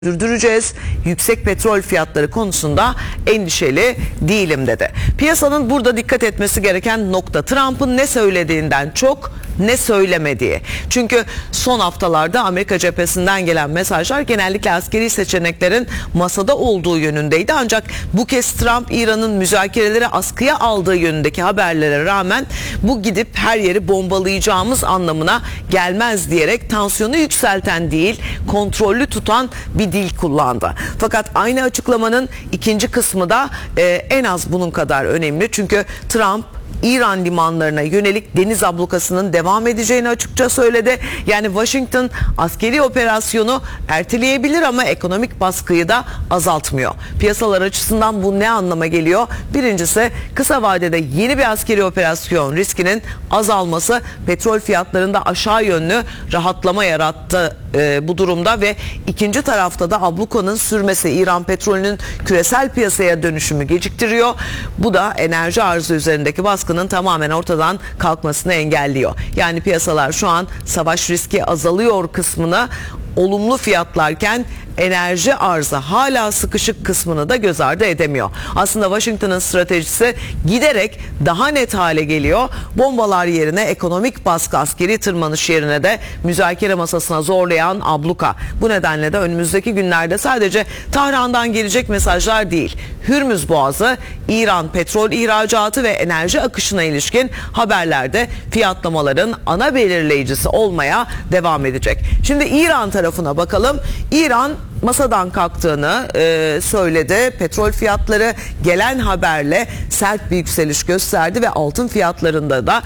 sürdüreceğiz. Yüksek petrol fiyatları konusunda endişeli değilim dedi. Piyasanın burada dikkat etmesi gereken nokta Trump'ın ne söylediğinden çok ne söylemediği. Çünkü son haftalarda Amerika cephesinden gelen mesajlar genellikle askeri seçeneklerin masada olduğu yönündeydi. Ancak bu kez Trump İran'ın müzakereleri askıya aldığı yönündeki haberlere rağmen bu gidip her yeri bombalayacağımız anlamına gelmez diyerek tansiyonu yükselten değil, kontrollü tutan bir dil kullandı. Fakat aynı açıklamanın ikinci kısmı da en az bunun kadar önemli. Çünkü Trump İran limanlarına yönelik deniz ablukasının devam edeceğini açıkça söyledi. Yani Washington askeri operasyonu erteleyebilir ama ekonomik baskıyı da azaltmıyor. Piyasalar açısından bu ne anlama geliyor? Birincisi, kısa vadede yeni bir askeri operasyon riskinin azalması petrol fiyatlarında aşağı yönlü rahatlama yarattı bu durumda ve ikinci tarafta da ablukanın sürmesi İran petrolünün küresel piyasaya dönüşümü geciktiriyor. Bu da enerji arzı üzerindeki baskının tamamen ortadan kalkmasını engelliyor. Yani piyasalar şu an savaş riski azalıyor kısmını olumlu fiyatlarken enerji arzı hala sıkışık kısmını da göz ardı edemiyor. Aslında Washington'ın stratejisi giderek daha net hale geliyor. Bombalar yerine ekonomik baskı, askeri tırmanış yerine de müzakere masasına zorlayan abluka. Bu nedenle de önümüzdeki günlerde sadece Tahran'dan gelecek mesajlar değil, Hürmüz Boğazı, İran petrol ihracatı ve enerji akışına ilişkin haberlerde fiyatlamaların ana belirleyicisi olmaya devam edecek. Şimdi İran tarafına bakalım. İran masadan kalktığını söyledi. Petrol fiyatları gelen haberle sert bir yükseliş gösterdi ve altın fiyatlarında da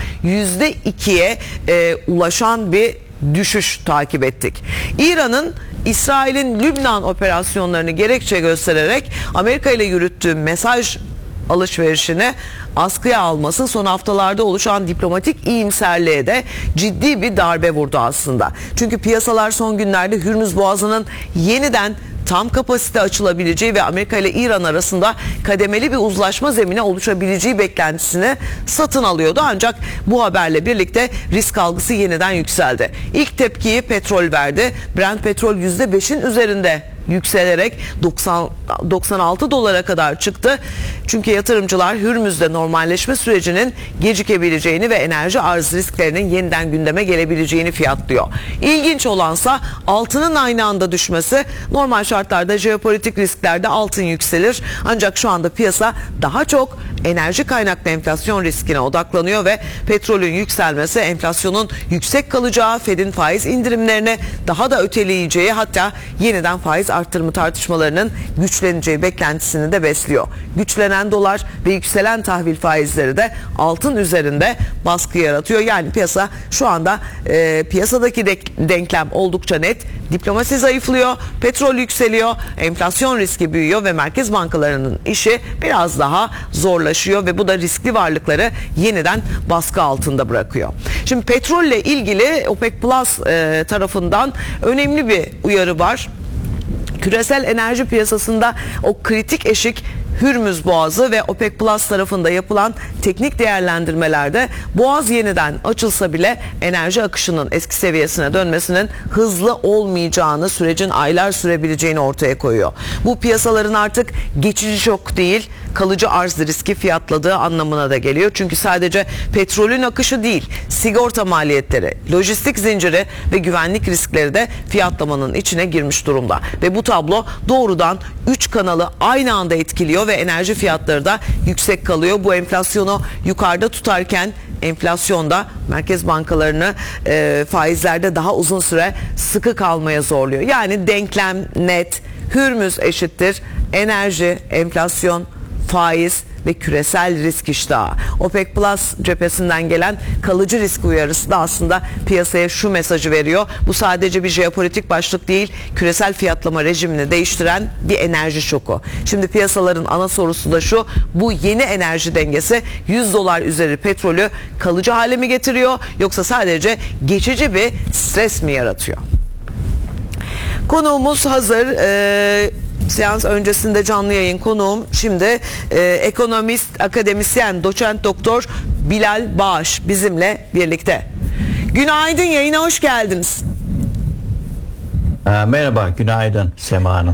%2'ye ulaşan bir düşüş takip ettik. İran'ın İsrail'in Lübnan operasyonlarını gerekçe göstererek Amerika ile yürüttüğü mesaj alışverişini askıya alması son haftalarda oluşan diplomatik iyimserliğe de ciddi bir darbe vurdu aslında. Çünkü piyasalar son günlerde Hürmüz Boğazı'nın yeniden tam kapasite açılabileceği ve Amerika ile İran arasında kademeli bir uzlaşma zemini oluşabileceği beklentisini satın alıyordu. Ancak bu haberle birlikte risk algısı yeniden yükseldi. İlk tepkiyi petrol verdi. Brent petrol %5'in üzerinde yükselerek 96 dolara kadar çıktı. Çünkü yatırımcılar Hürmüz'de normalleşme sürecinin gecikebileceğini ve enerji arz risklerinin yeniden gündeme gelebileceğini fiyatlıyor. İlginç olansa altının aynı anda düşmesi. Normal şartlarda jeopolitik risklerde altın yükselir. Ancak şu anda piyasa daha çok enerji kaynaklı enflasyon riskine odaklanıyor ve petrolün yükselmesi enflasyonun yüksek kalacağı, Fed'in faiz indirimlerini daha da öteleyeceği, hatta yeniden faiz arttırımı tartışmalarının güçleneceği beklentisini de besliyor. Güçlenen dolar ve yükselen tahvil faizleri de altın üzerinde baskı yaratıyor. Yani piyasa şu anda piyasadaki denklem oldukça net. Diplomasi zayıflıyor, petrol yükseliyor, enflasyon riski büyüyor ve merkez bankalarının işi biraz daha zorlaşıyor ve bu da riskli varlıkları yeniden baskı altında bırakıyor. Şimdi petrolle ilgili OPEC Plus tarafından önemli bir uyarı var. Küresel enerji piyasasında o kritik eşik Hürmüz Boğazı ve OPEC Plus tarafında yapılan teknik değerlendirmelerde Boğaz yeniden açılsa bile enerji akışının eski seviyesine dönmesinin hızlı olmayacağını, sürecin aylar sürebileceğini ortaya koyuyor. Bu piyasaların artık geçici şok değil, kalıcı arz riski fiyatladığı anlamına da geliyor. Çünkü sadece petrolün akışı değil, sigorta maliyetleri, lojistik zinciri ve güvenlik riskleri de fiyatlamanın içine girmiş durumda. Ve bu tablo doğrudan 3 kanalı aynı anda etkiliyor ve enerji fiyatları da yüksek kalıyor. Bu enflasyonu yukarıda tutarken enflasyonda merkez bankalarını faizlerde daha uzun süre sıkı kalmaya zorluyor. Yani denklem net, Hürmüz eşittir enerji, enflasyon, faiz ve küresel risk iştahı. OPEC Plus cephesinden gelen kalıcı risk uyarısı da aslında piyasaya şu mesajı veriyor. Bu sadece bir jeopolitik başlık değil, küresel fiyatlama rejimini değiştiren bir enerji şoku. Şimdi piyasaların ana sorusu da şu: bu yeni enerji dengesi 100 dolar üzeri petrolü kalıcı hale mi getiriyor, yoksa sadece geçici bir stres mi yaratıyor? Konuğumuz hazır. Seans öncesinde canlı yayın konuğum şimdi ekonomist, akademisyen, doçent doktor Bilal Bağış bizimle birlikte. Günaydın, yayına hoş geldiniz. Merhaba, günaydın Sema Hanım.